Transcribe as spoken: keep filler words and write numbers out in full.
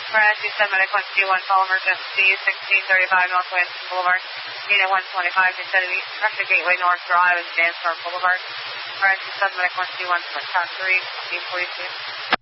Brad, two seven Medic one two one, call emergency, sixteen thirty-five Northwest Boulevard, unit one twenty-five, instead of Russia Gateway North Drive and Dansmore Boulevard. Brad, two seven Medic one two one, contact three, eight forty-two.